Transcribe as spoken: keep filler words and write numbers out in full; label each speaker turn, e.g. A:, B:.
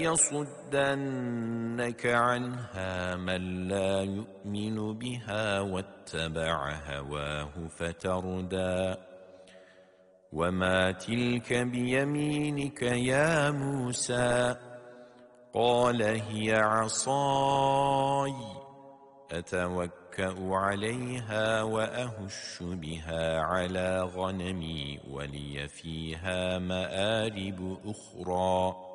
A: يصدنك عنها من لا يؤمن بها واتبع هواه فتردى وما تلك بيمينك يا موسى قال هي عصاي أتوكأ عليها وأهش بها على غنمي ولي فيها مآرب أخرى